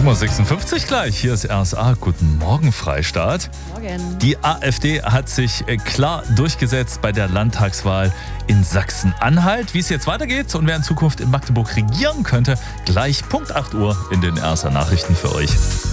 7.56 Uhr gleich. Hier ist RSA. Guten Morgen, Freistaat. Morgen. Die AfD hat sich klar durchgesetzt bei der Landtagswahl in Sachsen-Anhalt. Wie es jetzt weitergeht und wer in Zukunft in Magdeburg regieren könnte, gleich Punkt 8 Uhr in den RSA Nachrichten für euch.